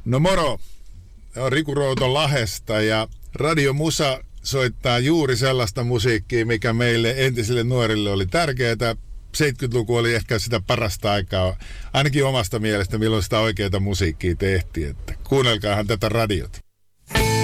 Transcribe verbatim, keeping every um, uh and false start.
No moro, on Riku Routo Lahdesta ja Radio Musa soittaa juuri sellaista musiikkia, mikä meille entisille nuorille oli tärkeää. seitsemänkymmentäluku oli ehkä sitä parasta aikaa, ainakin omasta mielestä, milloin sitä oikeaa musiikkia tehtiin. Että kuunnelkaahan tätä radiota.